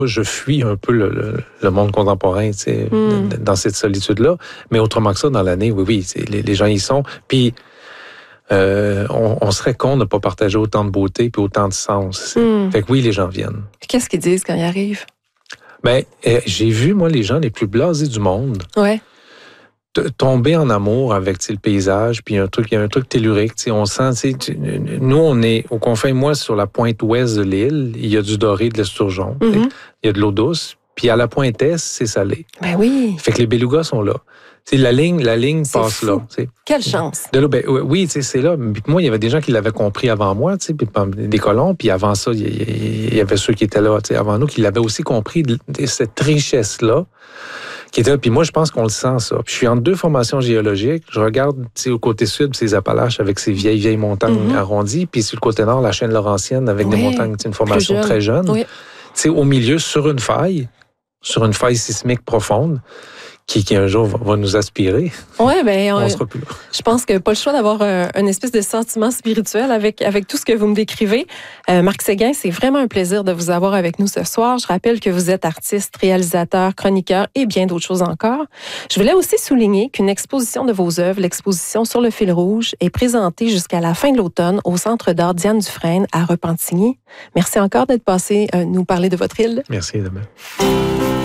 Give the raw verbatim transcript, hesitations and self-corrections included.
Je fuis un peu le, le, le monde contemporain, tu sais, mm. dans cette solitude-là. Mais autrement que ça, dans l'année, oui, oui, les, les gens y sont. Puis, euh, on, on serait con de ne pas partager autant de beauté puis autant de sens. Mm. Fait que oui, les gens viennent. Qu'est-ce qu'ils disent quand ils arrivent? Ben, euh, j'ai vu, moi, les gens les plus blasés du monde. Ouais. Tomber en amour avec le paysage, puis un truc, il y a un truc tellurique, on sent, tu, nous on est au confin, moi sur la pointe ouest de l'île, il y a du doré, de l'esturgeon, mm-hmm. il y a de l'eau douce, puis à la pointe est, c'est salé. Ben oui. Fait que les belugas sont là. T'sais, la ligne, la ligne c'est passe fou. là. T'sais. Quelle chance. De là, ben, oui, c'est là. Puis moi, il y avait des gens qui l'avaient compris avant moi, puis des colons, puis avant ça, il y, y avait ceux qui étaient là avant nous, qui l'avaient aussi compris, de, de cette richesse-là. Qui était, puis moi, je pense qu'on le sent, ça. Puis je suis en deux formations géologiques. Je regarde au côté sud, ces Appalaches avec ces vieilles, vieilles montagnes mm-hmm. arrondies. Puis sur le côté nord, la chaîne laurentienne avec oui, des montagnes, une formation jeune. Très jeune. Oui. Au milieu, sur une faille, sur une faille sismique profonde, qui, qui un jour va, va nous aspirer. Oui, bien, on, on sera plus là. Je pense que pas le choix d'avoir un, une espèce de sentiment spirituel avec, avec tout ce que vous me décrivez. Euh, Marc Séguin, c'est vraiment un plaisir de vous avoir avec nous ce soir. Je rappelle que vous êtes artiste, réalisateur, chroniqueur et bien d'autres choses encore. Je voulais aussi souligner qu'une exposition de vos œuvres, l'exposition Sur le fil rouge, est présentée jusqu'à la fin de l'automne au Centre d'art Diane Dufresne à Repentigny. Merci encore d'être passé euh, nous parler de votre île. Merci, demain.